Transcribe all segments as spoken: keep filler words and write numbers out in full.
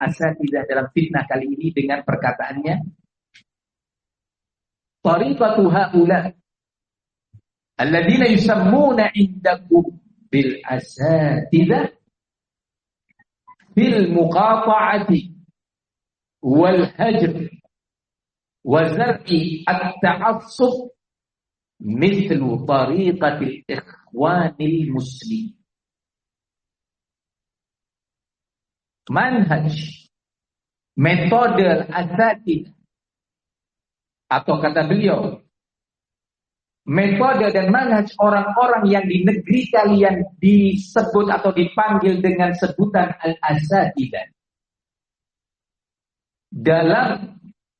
asatidzah dalam fitnah kali ini dengan perkataannya, tariqatu haula alladziina yusammuna indakum bil asatidzah fil muqata'ati wal hajr wa zar'i at-ta'assub mithlu tariqatil ikhwanil muslim. Manhaj, metode asatidzah, atau kata beliau, metode dan manhaj orang-orang yang di negeri kalian disebut atau dipanggil dengan sebutan al-asatidzah dalam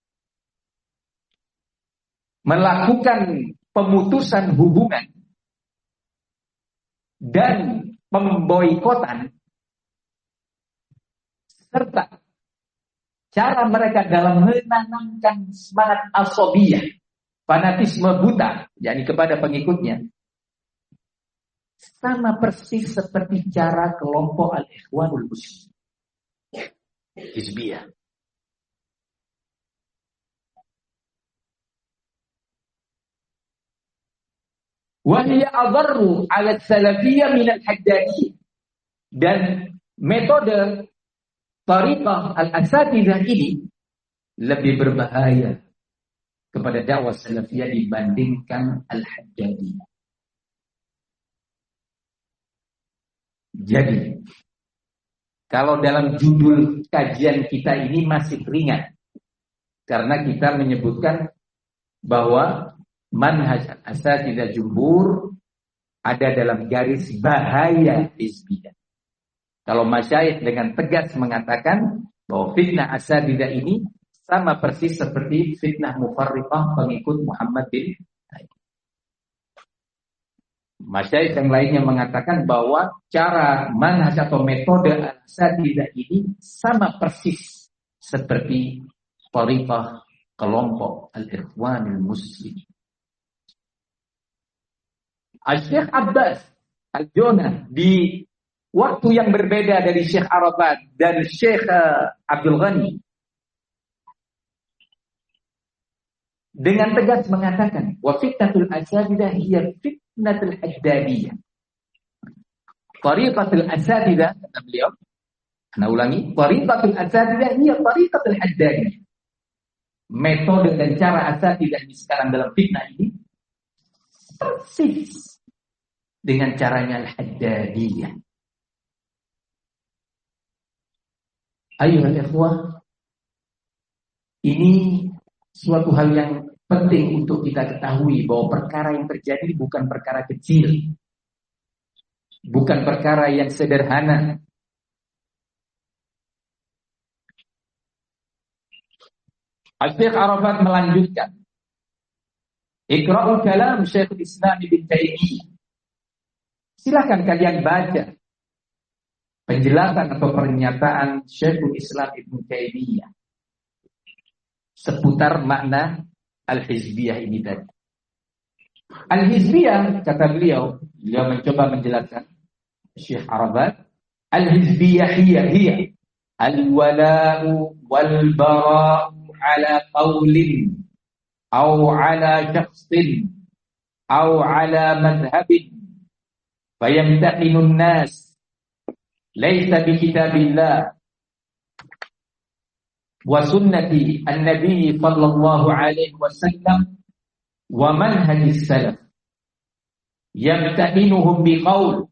melakukan pemutusan hubungan dan pemboikotan, serta cara mereka dalam menanamkan semangat asobiyah, fanatisme buta, yakni kepada pengikutnya, sama persis seperti cara kelompok al-ikhwanul muslim, hizbiyah. Wa hiya adarru 'ala salafiyah min al-haddadiyah. Dan metode tariqah al-asatidzah ini lebih berbahaya kepada dakwah salafiyah dibandingkan al-haddadiyah. Jadi, kalau dalam judul kajian kita ini masih ringan, karena kita menyebutkan bahwa manhaj asatidzah jumhur ada dalam garis bahaya hizbiyah. Kalau masyayikh dengan tegas mengatakan bahwa fitnah asatidzah ini sama persis seperti fitnah mufarriqah pengikut Muhammad bin Tayyib. Masyayikh yang lainnya mengatakan bahwa cara manhaj atau metode asatidzah ini sama persis seperti thariqah kelompok al-ikhwanul muslim. Syekh Abbas Al-Jona di waktu yang berbeda dari Syekh Arafat dan Syekh Abdul Ghani dengan tegas mengatakan wa fitnatul asatidzah hiya fitnatul haddadiyah. Tariqatul asatidzah, kata beliau, ana ulangi, tariqatul asatidzah hiya tariqatul haddadiyah. Metode dan cara asatidzah ini sekarang dalam fitnah ini persis dengan caranya al-haddadiyah. Ayuhal ikhwah, ini suatu hal yang penting untuk kita ketahui bahwa perkara yang terjadi bukan perkara kecil, bukan perkara yang sederhana. Syekh Arafat melanjutkan, Iqra'ul kalam Syekhul Islam Ibnu Taimiyah. Silakan kalian baca penjelasan atau pernyataan Syekhul Islam Ibnu Taimiyah seputar makna al-hizbiyah ini tadi. Al-hizbiyah, kata beliau, beliau mencoba menjelaskan, Syekh Arafat, al-hizbiyah hiya hiya al-wala'u wal-bara'u ala qawlin aw ala syakhsin aw ala madhhabin fayamtahinun nas laysa bi kitabillah wa sunnati an-nabi sallallahu alaihi wasallam wa manhajis salaf yamtahinuhum biqaul.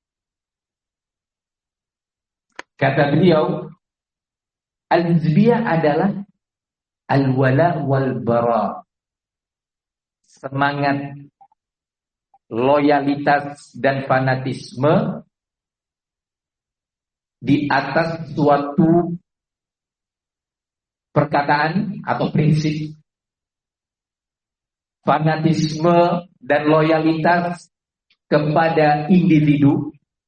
Kata beliau, al-hizbiyah adalah al-wala wal bara, semangat loyalitas dan fanatisme di atas suatu perkataan atau prinsip. Fanatisme dan loyalitas kepada individu,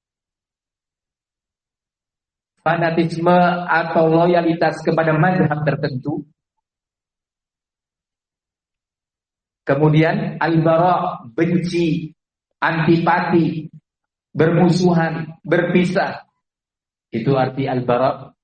fanatisme atau loyalitas kepada mazhab tertentu. Kemudian al-bara, benci, antipati, bermusuhan, berpisah. Itu arti al-bara.